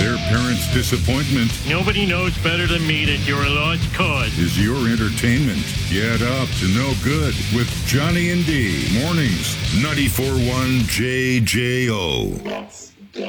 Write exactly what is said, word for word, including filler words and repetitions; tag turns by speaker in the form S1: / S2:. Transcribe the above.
S1: Their parents' disappointment
S2: Nobody knows better than me that you're a lost cause.
S1: is your entertainment. Get up to no good with Johnny and D. Mornings, ninety-four point one J J O.